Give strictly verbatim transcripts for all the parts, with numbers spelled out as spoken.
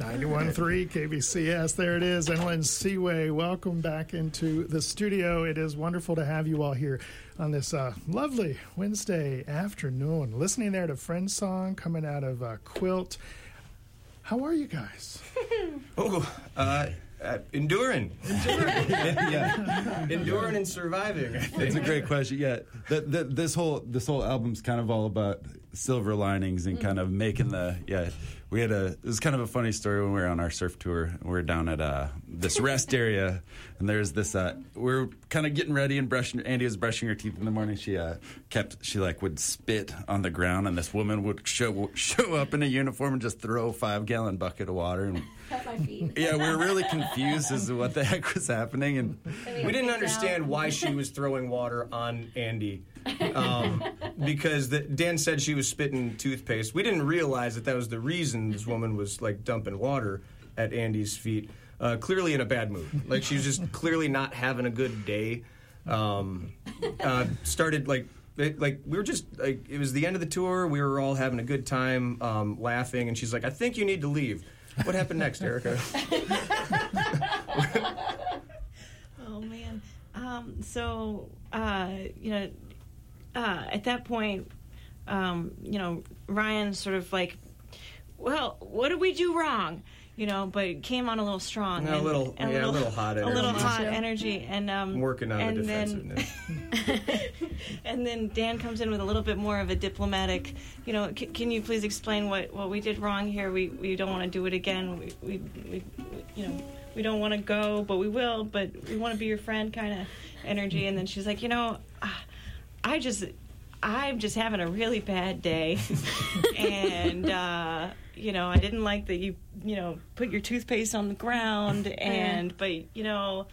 ninety-one point three K B C S. There it is. Inland Seaway. Welcome back into the studio. It is wonderful to have you all here on this uh, lovely Wednesday afternoon. Listening there to Friend Song coming out of uh, Quilt. How are you guys? oh, uh, uh, enduring. Enduring. yeah. Enduring and surviving, I think. It's a great question. Yeah. The, the, this whole this whole album's kind of all about silver linings and kind of making the, yeah. We had a, it was kind of a funny story when we were on our surf tour. We were down at uh, this rest area, and there's this, uh, we were kind of getting ready and brushing, Andy was brushing her teeth in the morning. She uh, kept, she like would spit on the ground, and this woman would show show up in a uniform and just throw a five gallon bucket of water. And at my feet. Yeah, we were really confused as to what the heck was happening. And we didn't understand why she was throwing water on Andy. Um, because the, Dan said she was spitting toothpaste. We didn't realize that that was the reason this woman was like dumping water at Andy's feet. Uh, clearly in a bad mood. Like she was just clearly not having a good day. Um, uh, started like it, like we were just like it was the end of the tour. We were all having a good time, um, laughing, and she's like, "I think you need to leave." What happened next, Erica? Oh man. Um, so uh, you know. Uh, at that point, um, you know, Ryan sort of like, well, what did we do wrong? You know, but it came on a little strong. No, and, a little, and yeah, a little, a little hot energy. A little hot energy. And, um, I'm working on and the defensiveness. Then, and then Dan comes in with a little bit more of a diplomatic, you know, c- can you please explain what, what we did wrong here? We we don't want to do it again. We, we, we you know, we don't want to go, but we will, but we want to be your friend kind of energy. And then she's like, you know, I just, I'm just having a really bad day, and uh, you know, I didn't like that you, you know, put your toothpaste on the ground, and but you know,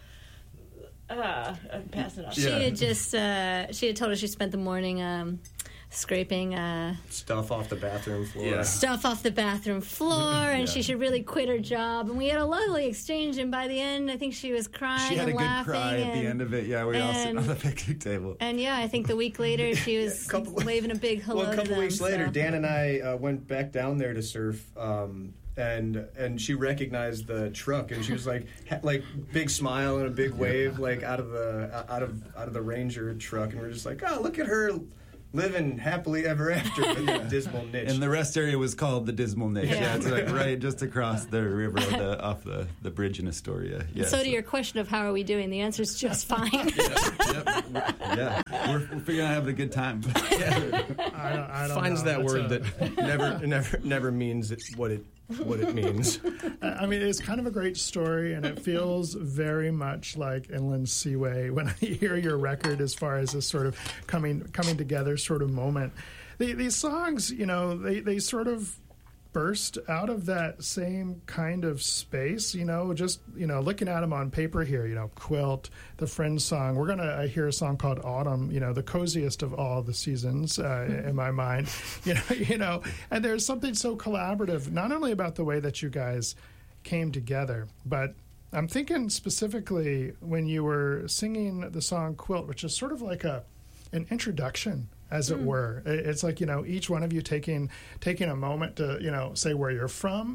uh, I'm passing on. She Yeah. had just, uh, she had told us she spent the morning um, scraping uh, Stuff off the bathroom floor. Yeah. stuff off the bathroom floor, and Yeah. she should really quit her job. And we had a lovely exchange, and by the end, I think she was crying she had a and good laughing. cry at and, the end of it. Yeah, we were all sitting and- on the picnic table. And yeah, I think the week later, she was Yeah, a couple- waving a big hello Well, a couple to them, weeks later, so. Dan and I uh, went back down there to surf, um, and and she recognized the truck, and she was like, ha- like big smile and a big wave, like out of the out of out of the Ranger truck, and we're just like, oh, look at her living happily ever after in that dismal niche. And the rest area was called the Dismal Niche. Yeah, Yeah. it's like right just across the river of the, off the, the bridge in Astoria. Yeah, So to your question of how are we doing, the answer is just fine. yep, yeah, we're, we're figuring out having a good time. yeah. I don't, I don't finds know. that That's word a- that never never never means it, what it what it means. I mean, it's kind of a great story, and it feels very much like Inland Seaway when I hear your record as far as this sort of coming coming together sort of moment. The, these songs, you know, they, they sort of burst out of that same kind of space, you know, just, you know, looking at them on paper here, you know, Quilt, the Friend Song. We're going to hear a song called Autumn, you know, the coziest of all the seasons uh, in my mind, you know, you know, and there's something so collaborative, not only about the way that you guys came together, but I'm thinking specifically when you were singing the song Quilt, which is sort of like a an introduction, as it mm. were. It's like, you know, each one of you taking taking a moment to, you know, say where you're from.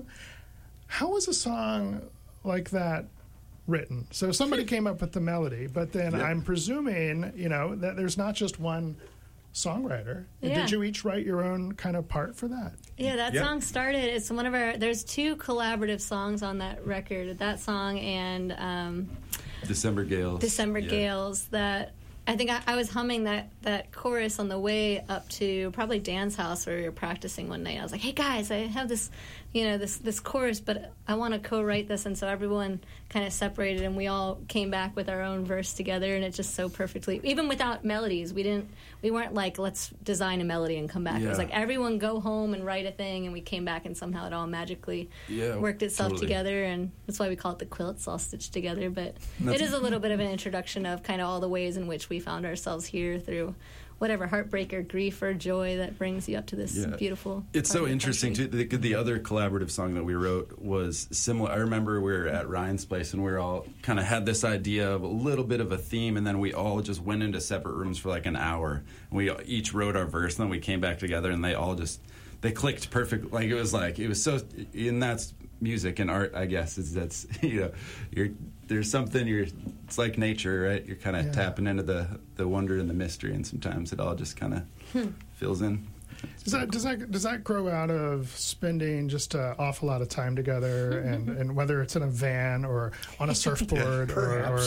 How was a song like that written? So somebody came up with the melody, but then Yep. I'm presuming, you know, that there's not just one songwriter. Yeah. Did you each write your own kind of part for that? Yeah, that Yep. song started. It's one of our. There's two collaborative songs on that record. That song and um, December Gales. December yeah. Gales. That I think I, I was humming that that chorus on the way up to probably Dan's house where we were practicing one night. I was like, "Hey guys, I have this, you know, this this chorus, but I want to co-write this." And so everyone kind of separated, and we all came back with our own verse together, and it just so perfectly. Even without melodies, we didn't. We weren't like, let's design a melody and come back. Yeah. It was like everyone go home and write a thing, and we came back, and somehow it all magically Yeah, worked itself totally. together, and that's why we call it the Quilt. It's all stitched together, but That's- it is a little bit of an introduction of kind of all the ways in which we found ourselves here through whatever heartbreak or grief or joy that brings you up to this Yeah. beautiful. It's part so of the interesting country. too. The, the other collaborative song that we wrote was similar. I remember we were at Ryan's place and we were all kind of had this idea of a little bit of a theme, and then we all just went into separate rooms for like an hour. And we each wrote our verse, and then we came back together, and they all just they clicked perfect. Like it was like it was so, and that's music and art, I guess, is that's you know, you're there's something you're. It's like nature, right? You're kind of Yeah. tapping into the the wonder and the mystery, and sometimes it all just kind of Hmm. fills in. Does that does that does that grow out of spending just an awful lot of time together, and, and whether it's in a van or on a surfboard or, or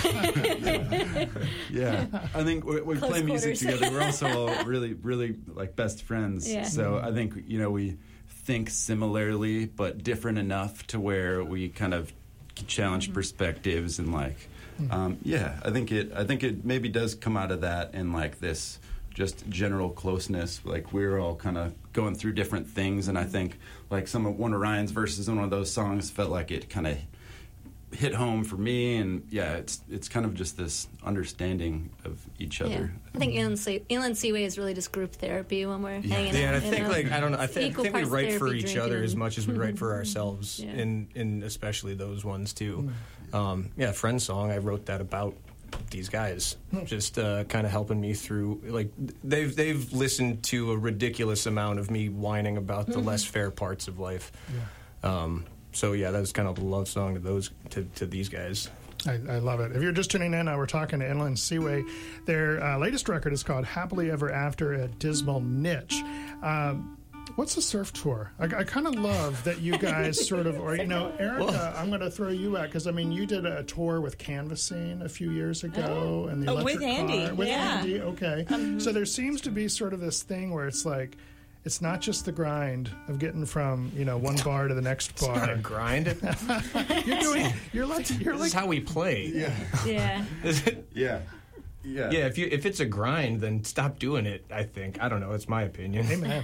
Yeah, I think we, we Close play music quarters. together. We're also all really, really like best friends. Yeah. So I think you know we think similarly, but different enough to where we kind of challenge Mm-hmm. perspectives and like, um, yeah. I think it. I think it maybe does come out of that and like this just general closeness. Like we're all kind of going through different things, and I think like some of one of Ryan's verses in one of those songs felt like it kind of hit home for me, and yeah, it's it's kind of just this understanding of each Yeah. other. I think Inland, Sea- Inland Seaway is really just group therapy when we're hanging Yeah, and I out. you think know? like I don't know. I, th- I Equal think we parts write for therapy, each drinking, other as and- much as we write for ourselves, Yeah. in in especially those ones too. Um, yeah, Friend Song. I wrote that about these guys, just uh, kind of helping me through. Like they've they've listened to a ridiculous amount of me whining about the less fair parts of life. Um, so yeah, that was kind of a love song to those to, to these guys. I, I love it. If you're just tuning in, uh, we're talking to Inland Seaway. Their uh, latest record is called Happily Ever After at Dismal Niche. Um, what's a surf tour? I, I kind of love that you guys sort of, or, you know, Erica, I'm going to throw you out because, I mean, you did a tour with Canvassing a few years ago. and the Oh, with electric Andy, car. With yeah. Andy, okay. So there seems to be sort of this thing where it's like, it's not just the grind of getting from, you know, one bar to the next Not a bar. grind. this You're doing, you're like, you're is like, how we play. Yeah, Yeah. yeah, yeah. Yeah, if you if it's a grind, then stop doing it. I think I don't know. It's my opinion. amen.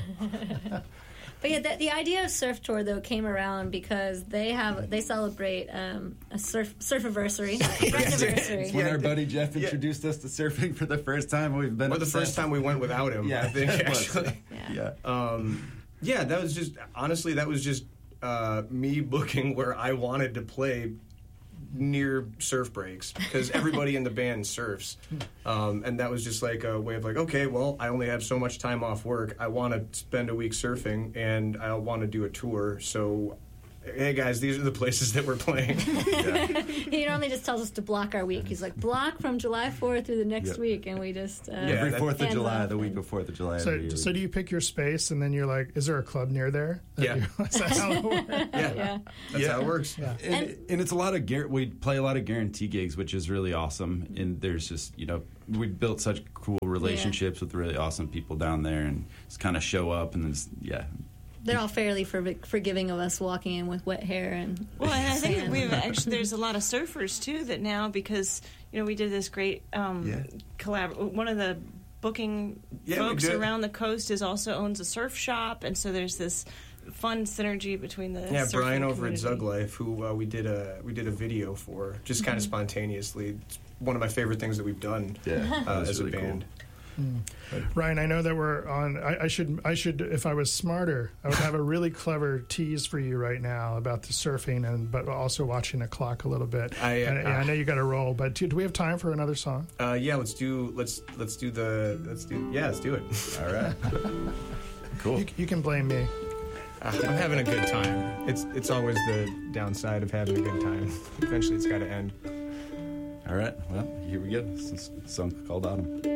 But yeah, the, the idea of Surf Tour though came around because they have they celebrate um, a surf surf anniversary, anniversary. When Yeah, our the- buddy Jeff introduced us to surfing for the first time, we've been Or the first time we went without him. Yeah, I think it was. actually. Yeah. Yeah, Um, yeah, that was just honestly that was just uh, me booking where I wanted to play near surf breaks because everybody in the band surfs, um, and that was just like a way of like, okay, well, I only have so much time off work. I want to spend a week surfing, and I want to do a tour. So, hey guys, these are the places that we're playing. He normally just tells us to block our week. He's like, block from July fourth through the next Yep. week, and we just uh, every that- Fourth of hands July, off the week and- before the July. So, every year. so do you pick your space and then you're like, is there a club near there? That Yeah. you- is that how it works? yeah, yeah. that's Yeah. Uh, how it works. Yeah. And, and it's a lot of guar- we play a lot of guarantee gigs, which is really awesome. And there's just you know we built such cool relationships with really awesome people down there, and just kind of show up and it's, yeah. They're all fairly for, forgiving of us walking in with wet hair and Well, and I think sand. we've actually there's a lot of surfers too that now because you know we did this great um, Yeah. collab. One of the booking Yeah, we folks did. around the coast is also owns a surf shop, and so there's this fun synergy between the Yeah, surfing Brian over at community. Zug Life, who uh, we did a we did a video for, just kind of Mm-hmm. spontaneously. It's one of my favorite things that we've done Yeah, uh, that was as really a band. Ryan, I know that we're on. I, I should, I should, if I was smarter, I would have a really clever tease for you right now about the surfing and, but also watching the clock a little bit. I, uh, and, and I know you got to roll, but do, do we have time for another song? Uh, yeah, let's do let's let's do the let's do yeah let's do it. All right, cool. You, you can blame me. Uh, I'm having a good time. It's it's always the downside of having a good time. Eventually, it's got to end. All right, well, here we go. This is a song called Autumn.